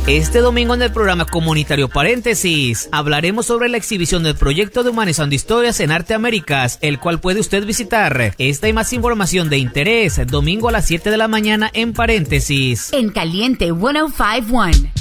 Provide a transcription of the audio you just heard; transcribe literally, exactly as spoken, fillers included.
Este domingo en el programa comunitario Paréntesis hablaremos sobre la exhibición del proyecto de Humanizando Historias en Arte Américas, el cual puede usted visitar. Esta y más información de interés, domingo a las siete de la mañana en Paréntesis. En Caliente ciento cincuenta y uno.